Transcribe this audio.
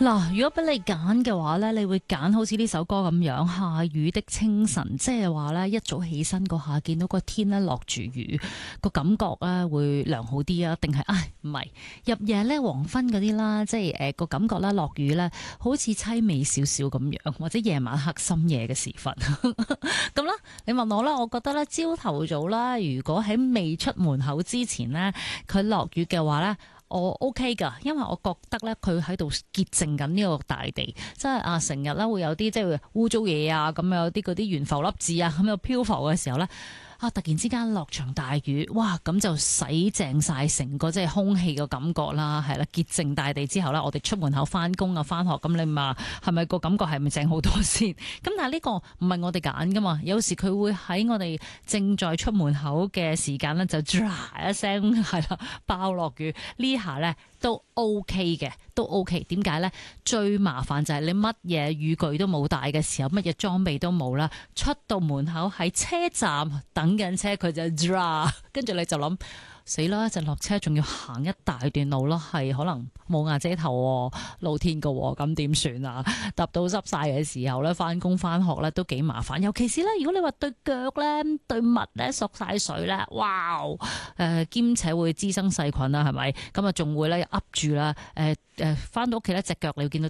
嗱，如果俾你揀嘅話咧，你會揀好似呢首歌咁樣，下雨的清晨，即係話咧一早起身嗰下，見到個天咧落住雨，個感覺咧會良好啲啊？定係唔係入夜咧黃昏嗰啲啦，即係個感覺咧落雨咧，好似凄美少少咁樣，或者夜晚黑深夜嘅時分咁啦。你問我啦，我覺得咧朝頭早啦，如果喺未出門口之前咧，佢落雨嘅話咧，我 OK 噶，因為我覺得咧佢喺度潔淨緊呢個大地，即係成日咧會有啲即係污糟嘢啊，咁有啲嗰啲懸浮粒子啊，咁有漂浮嘅時候咧。突然之間落場大雨，哇！咁就洗淨晒成個即係空氣嘅感覺啦，係啦，潔淨大地之後咧，我哋出門口翻工啊、翻學，咁你話係咪個感覺係咪正好多先？咁但係呢個唔係我哋揀噶嘛，有時佢會喺我哋正在出門口嘅時間咧，就唰一聲係啦，爆落雨呢下咧都 OK 嘅，都 OK。點解咧？最麻煩就係你乜嘢雨具都冇帶嘅時候，乜嘢裝備都冇啦，出到門口喺車站等緊車，佢就 dra， 跟住你就諗死啦！一陣落車仲要行一大段路咯，係可能冇瓦遮頭，露天㗎，咁點算啊？搭到濕晒嘅時候咧，翻工翻學咧都幾麻煩，尤其是咧，如果你話對腳咧、對襪咧索晒水咧，哇！兼且會滋生細菌啦，係咪？咁啊，仲會咧噏住啦，翻到屋企咧隻腳你會見到